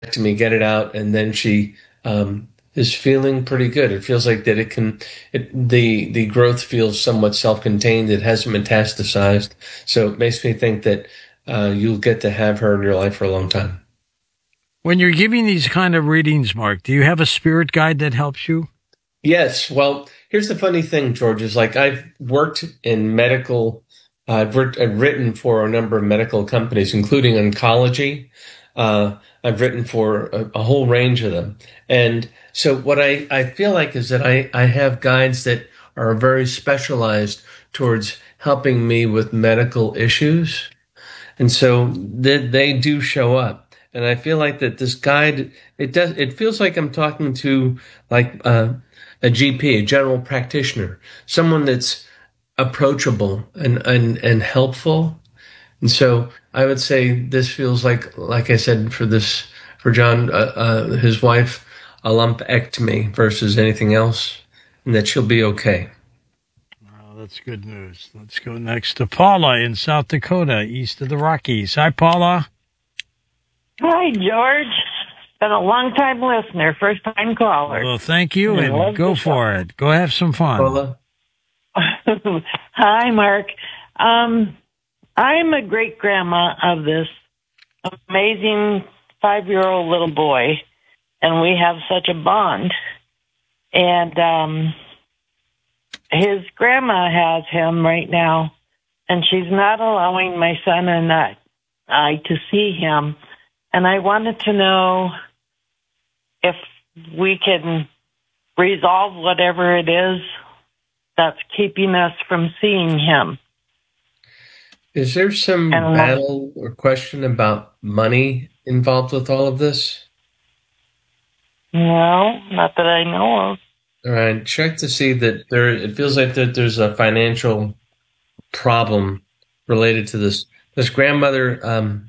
to me, get it out, and then she is feeling pretty good. It feels like that the growth feels somewhat self-contained. It hasn't metastasized, so it makes me think that you'll get to have her in your life for a long time. When you're giving these kind of readings, Mark, do you have a spirit guide that helps you? Yes. Well, here's the funny thing, George, is like I've worked in medical, I've written for a number of medical companies, including oncology. I've written for a whole range of them. And so what I feel like is that I have guides that are very specialized towards helping me with medical issues. And so they do show up. And I feel like that this guide, it feels like I'm talking to like, a GP, a general practitioner, someone that's approachable and helpful. And so I would say this feels like I said, for John, his wife, a lumpectomy versus anything else, and that she'll be okay. Oh, that's good news. Let's go next to Paula in South Dakota, east of the Rockies. Hi, Paula. Hi, George. Been a long time listener, first time caller. Well, thank you, and go for it. Go have some fun. Paula? Hi, Mark. I'm a great grandma of this amazing 5-year-old little boy, and we have such a bond. And his grandma has him right now, and she's not allowing my son and I to see him. And I wanted to know if we can resolve whatever it is that's keeping us from seeing him. Is there some battle or question about money involved with all of this? No, not that I know of. All right, check to see that it feels like that there's a financial problem related to this grandmother.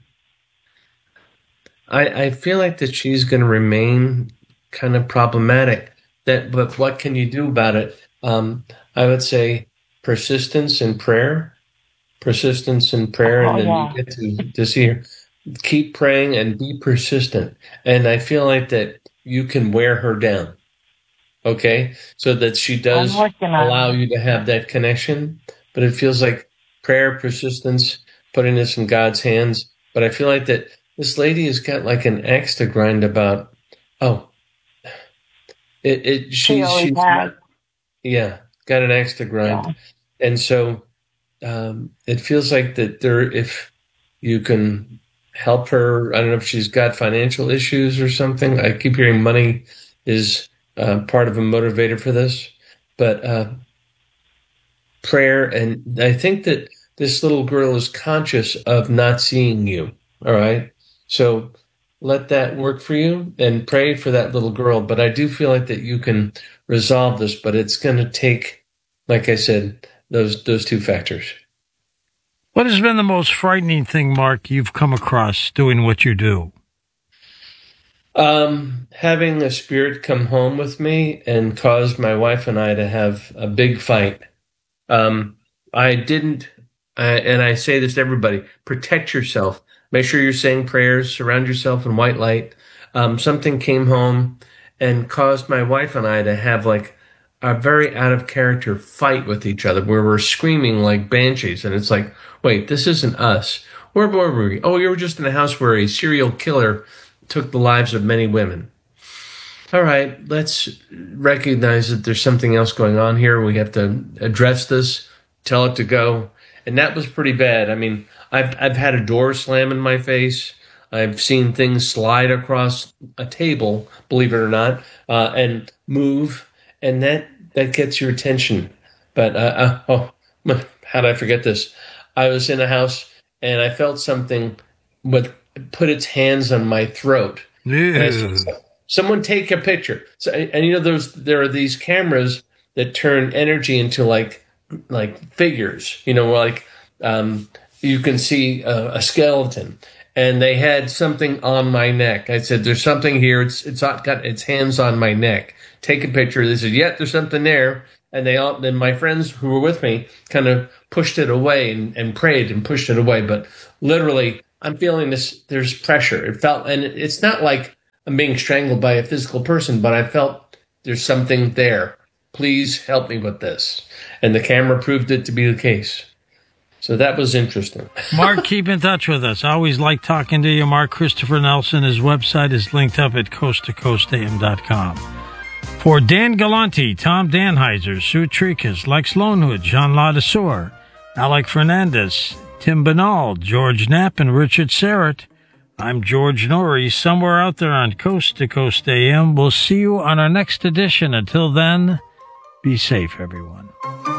I feel like that she's going to remain kind of problematic. But what can you do about it? I would say persistence and prayer, and then you get to see her. Keep praying and be persistent. And I feel like that you can wear her down. Okay, so that she does allow you to have that connection. But it feels like prayer, persistence, putting this in God's hands. But I feel like that this lady has got like an axe to grind about. Oh, she's got an axe to grind, and so it feels like that if you can help her. I don't know if she's got financial issues or something. I keep hearing money is part of a motivator for this, but prayer, and I think that this little girl is conscious of not seeing you. All right. So let that work for you and pray for that little girl. But I do feel like that you can resolve this, but it's going to take, like I said, those two factors. What has been the most frightening thing, Mark, you've come across doing what you do? Having a spirit come home with me and caused my wife and I to have a big fight. I didn't, and I say this to everybody, protect yourself. Make sure you're saying prayers, surround yourself in white light. Something came home and caused my wife and I to have like a very out of character fight with each other where we're screaming like banshees. And it's like, wait, this isn't us. Where were we? Oh, you were just in a house where a serial killer took the lives of many women. All right, let's recognize that there's something else going on here. We have to address this, tell it to go. And that was pretty bad. I mean, I've had a door slam in my face. I've seen things slide across a table, believe it or not, and move, and that gets your attention. But how did I forget this? I was in a house and I felt something put its hands on my throat. And I said, someone take a picture. So, and you know, there are these cameras that turn energy into like figures. You know, like you can see a skeleton. And they had something on my neck. I said, "There's something here. It's got its hands on my neck. Take a picture." They said, "Yeah, there's something there." And then my friends who were with me kind of pushed it away and prayed and pushed it away. But literally, I'm feeling this. There's pressure. It felt, and it's not like I'm being strangled by a physical person, but I felt there's something there. Please help me with this. And the camera proved it to be the case. So that was interesting. Mark, keep in touch with us. I always like talking to you. Mark Christopher Nelson. His website is linked up at coasttocoastam.com. For Dan Galante, Tom Danheiser, Sue Trikas, Lex Lonewood, Jean Ladesseur, Alec Fernandez, Tim Banal, George Knapp, and Richard Serrett, I'm George Norrie, somewhere out there on Coast to Coast AM. We'll see you on our next edition. Until then, be safe, everyone.